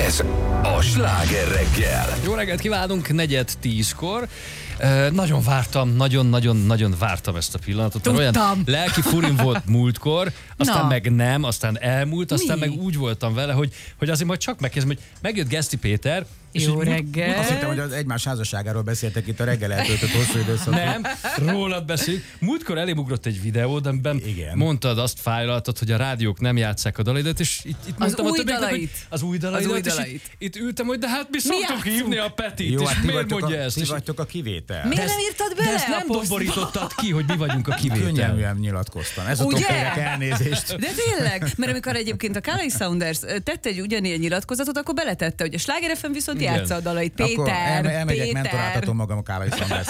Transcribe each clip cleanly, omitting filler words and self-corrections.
Ez a Sláger reggel. Jó reggelt kívánunk, 9:10-kor. Nagyon vártam, nagyon vártam ezt a pillanatot. Tudtam. Olyan lelki furim volt múltkor, aztán meg nem, aztán elmúlt, aztán Mi? meg úgy voltam vele, hogy azért majd csak megkezdem, hogy megjött Geszti Péter. És Jó így reggel. Azt hittem, hogy az egymás házasságáról beszéltek itt a reggel eltöltött hosszú időszakban. Nem, rólad beszélünk. Múltkor elém ugrott egy videód, amiben Igen. mondtad, azt fájlaltad, hogy a rádiók nem játsszák a dalaidat, és itt mondtam a új többieknek, hogy dalait. az új dalaidat, Az új és dalait. itt ültem, hogy de hát mi szoktuk játszunk? hívni a Petit, Jó, és hát miért mondja ezt? ti És vagytok a kivétel. Miért nem írtad de bele ezt nem a posztba? domborítottad ki, hogy mi vagyunk a kivétel. Könnyelműen nyilatkoztam. Ezután Ugye? kérek elnézést. De tényleg, mert amikor egyébként a Kálai Sounders tette egy ugyanilyen nyilatkozatot, akkor beletette, hogy a Sláger FM viszont Igen. játsza a dalait. Akkor Péter, elmegyek, mentoráltatom magam a Kálai Sounders.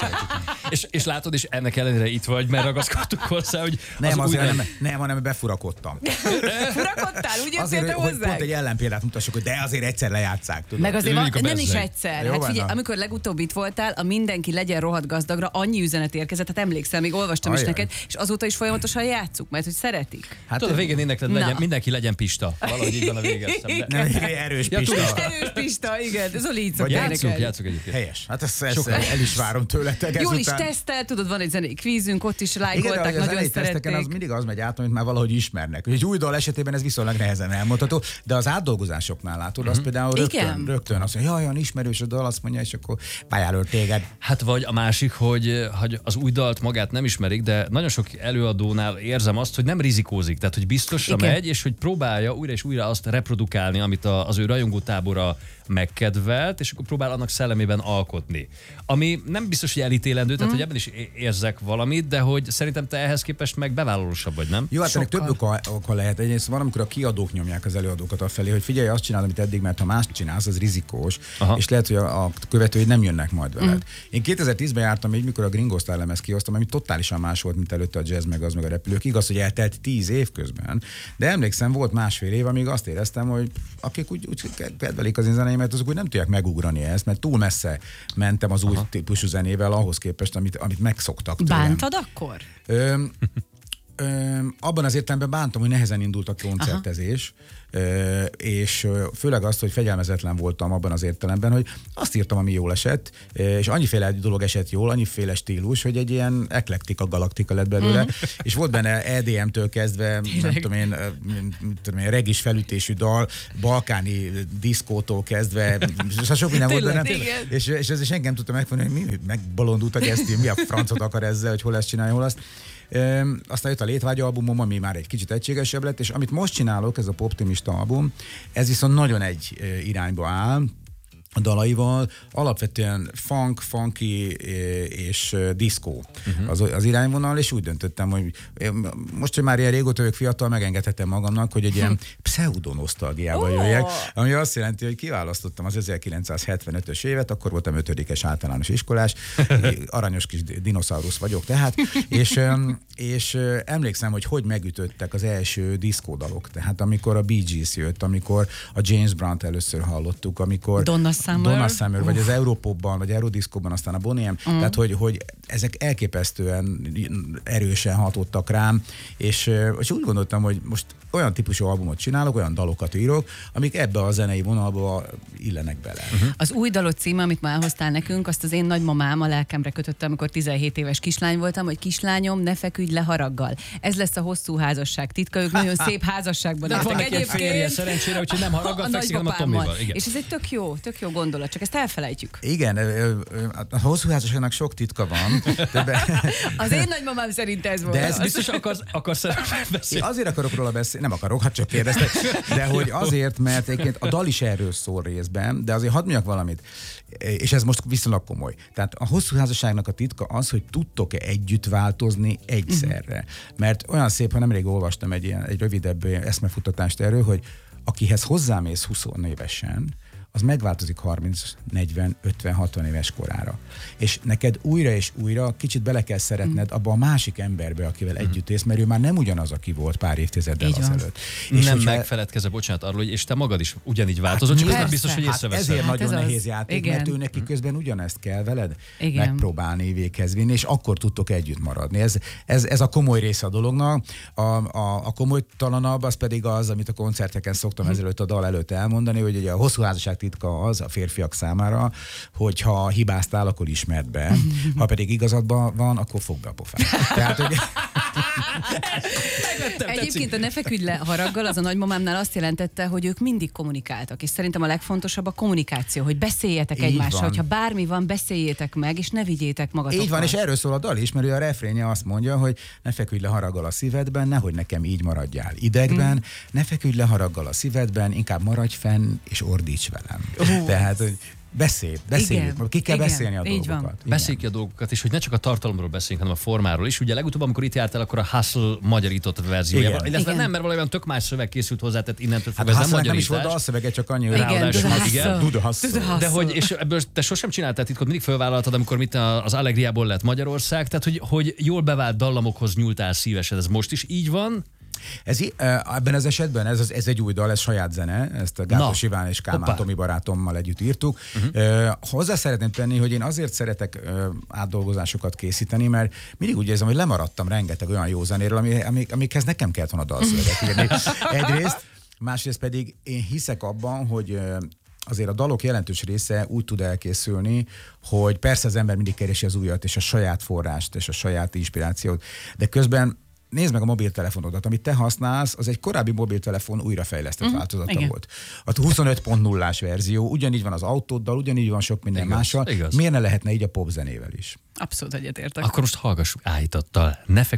És látod, és ennek ellenére itt vagy, mert ragaszkodtunk hozzá, hogy Nem, az azért új... nem, hanem befurakodtam. Furakodtál, úgy Azért, jöttél hogy pont hozzánk? egy ellenpéldát mutassuk, hogy de azért egyszer lejátszák. Tudod? Meg azért Üljük a nem is bezzeg. egyszer. Jó Hát van, figyelj, na. amikor legutóbb itt voltál, a mindenki legyen rohadt gazdagra, annyi üzenet érkezett, hát emlékszem, még olvastam is Ajaj. neked, és azóta is folyamatosan játszuk, mert hogy szeretik. Hát Tudod, a végén énekled, Na. mindenki legyen Pista. Valahogy így van a végeztem. nem egy erős Ja, Pista. Erős Pista, igen, ez Zoli így Vagy szokta Játszunk énekelni. egyébként. Helyes. Hát ezt Sokkal. el is várom tőletek Jól is ezután. tesztel, tudod, van egy zenei kvízünk, ott is Igen, de lájkolták, hogy az nagyon elejé teszteken az szerették. mindig az megy át, amit már valahogy ismernek. Egy új dal esetében ez viszonylag nehezen elmondható, de az átdolgozásoknál látod, azt például Igen. rögtön azt mondja, jaj, olyan ismerős a dal, azt mondja, és akkor pályáról téged. Hát vagy a másik, hogy az új dalt magát nem ismerik, de nagyon sok előadónál érzem azt, hogy nem rizikózik, tehát hogy biztosra Igen. megy, és hogy próbálja újra és újra azt reprodukálni, amit az ő rajongótábora megkedvelt, és akkor próbál annak szellemében alkotni. Ami nem biztos, hogy elítélendő, tehát hogy ebben is érzek valamit, de hogy szerintem te ehhez képest meg bevállalósabb vagy, nem? Jó, hát ennek több oka lehet. Egyrészt van, amikor a kiadók nyomják az előadókat afelé, hogy figyelj, azt csinálod, amit eddig, mert ha más csinálsz, az rizikós, Aha. és lehet, hogy a követőid nem jönnek majd veled. Én 2010-ben jártam így, mikor a Gringo Style lemezt kihoztam, ami totálisan más volt, mint előtte a jazz, meg az, meg a repülők. Igaz, hogy eltelt 10 év közben, de emlékszem, volt másfél év, amíg azt éreztem, hogy akik úgy kedvelik az én zenéimet, azok úgy nem tudják megugrani ezt, mert túl messze mentem az új típusú zenével ahhoz képest, amit megszoktak tőlem. Bántad akkor? Abban az értelemben bántam, hogy nehezen indult a koncertezés, és főleg azt, hogy fegyelmezetlen voltam abban az értelemben, hogy azt írtam, ami jól esett, és annyiféle dolog esett jól, annyiféle stílus, hogy egy ilyen eklektika galaktika lett belőle, és volt benne EDM-től kezdve, nem tudom én, regis felütésű dal, balkáni diszkótól kezdve, sok minden volt benne, és ez senki nem tudta megfogni, hogy mi megbolondultak ezt, mi a francot akar ezzel, hogy hol ezt csinálja, hol azt. Aztán jött a Létvágy albumom, ami már egy kicsit egységesebb lett, és amit most csinálok, ez a Poptimista album, ez viszont nagyon egy irányba áll, a dalaival, alapvetően funk, funky és diszkó az irányvonal, és úgy döntöttem, hogy most, hogy már ilyen régóta vagyok fiatal, megengedhetem magamnak, hogy egy ilyen pseudonosztalgiával jöjjek, ami azt jelenti, hogy kiválasztottam az 1975-ös évet, akkor voltam 5-es általános iskolás, aranyos kis dinoszaurusz vagyok tehát, és emlékszem, hogy megütöttek az első diszkódalok, tehát amikor a Bee Gees jött, amikor a James Brown-t először hallottuk, amikor Donna Summer, vagy az Europopban, vagy Eurodiscóban, aztán a Boney M. Tehát, hogy ezek elképesztően erősen hatottak rám, és úgy gondoltam, hogy most olyan típusú albumot csinálok, olyan dalokat írok, amik ebbe a zenei vonalba illenek bele. Az új dalod címe, amit már elhoztál nekünk, azt az én nagymamám a lelkemre kötötte, amikor 17 éves kislány voltam, hogy kislányom, ne feküdj le haraggal. Ez lesz a hosszú házasság titka, ők nagyon szép házasságban De éltek van egy férje szerencsére, úgyhogy nem haraggal fekszik, hanem a Tomival. Igen. És ez egy tök jó gondolat, csak ezt elfelejtjük. Igen, a hosszú házasságnak sok titka van. Az én nagymamám szerint ez volt. De ez Biztos akarsz beszélni? Azért akarok róla beszélni, nem akarok, hát csak kérdeztek, de hogy azért, mert egyébként a dal is erről szól részben, de azért hadd mondjak valamit, és ez most viszonylag komoly. Tehát a hosszú házasságnak a titka az, hogy tudtok-e együtt változni egyszerre. Mert olyan szép, ha nemrég olvastam egy rövidebb eszmefutatást erről, hogy akihez hozzámész 20 évesen, az megváltozik 30, 40, 50, 60 éves korára. És neked újra és újra kicsit bele kell szeretned abba a másik emberbe, akivel együtt élsz, mert ő már nem ugyanaz, aki volt pár évtizeddel azelőtt. És nem megfeledkezze, bocsánat, arról, hogy és te magad is ugyanígy változott, csak nem biztos, hogy észreveszed. Ezért nagyon nehéz játék, mert ő neki közben ugyanezt kell veled megpróbálni, véghez vinni, és akkor tudtok együtt maradni. Ez a komoly része a dolognak. A komolytalanabb az pedig az, amit a koncerteken szoktam ezelőtt a dal előtt elmondani, hogy ugye a hosszú házasság titka az a férfiak számára, hogy ha hibáztál, akkor ismerd be, ha pedig igazadban van, akkor fogd be a pofát. Tehát, hogy... Egyébként a ne feküdj le haraggal, az a nagymamámnál azt jelentette, hogy ők mindig kommunikáltak, és szerintem a legfontosabb a kommunikáció, hogy beszéljetek egymással, hogyha bármi van, beszéljétek meg, és ne vigyétek magatokkal. Így van, és erről szól a dal is, mert ő a refrénje azt mondja, hogy ne feküdj le haraggal a szívedben, nehogy nekem így maradjál idegben, ne feküdj le haraggal a szívedben, inkább maradj fenn, és ordíts velem. Tehát, hogy beszéljük, ki kell beszélni a dolgokat. Beszéljük ki a dolgokat, és hogy ne csak a tartalomról beszéljünk, hanem a formáról is. Ugye legutóbb, amikor itt jártál, akkor a Hustle magyarított verziója. Illetve nem, mert valójában tök más szöveg készült hozzá, tehát innentől fogva ez nem magyarítás. Nem is volt a szövege, csak annyi, hogy Do the Hustle. De hogy, és ebből te sosem csináltál titkot, mindig felvállaltad, amikor az Allegriából lett Magyarország, tehát hogy jól bevált dallamokhoz nyúltál szívesen. Ez most is így van? Ebben az esetben ez egy új dal, ez saját zene, ezt a Gátos Iván és Kálmán Tomi barátommal együtt írtuk. Hozzá szeretném tenni, hogy én azért szeretek átdolgozásokat készíteni, mert mindig úgy érzem, hogy lemaradtam rengeteg olyan jó zenéről, amikhez nekem kellett volna dalszöveget írni. Egyrészt, másrészt pedig én hiszek abban, hogy azért a dalok jelentős része úgy tud elkészülni, hogy persze az ember mindig keresi az újat, és a saját forrást, és a saját inspirációt, de közben nézd meg a mobiltelefonodat, amit te használsz, az egy korábbi mobiltelefon újrafejlesztett változata volt. A 25.0-ás verzió, ugyanígy van az autóddal, ugyanígy van sok minden mással. Miért ne lehetne így a popzenével is? Abszolút egyetértek. Akkor most hallgassuk áhítattal. Ne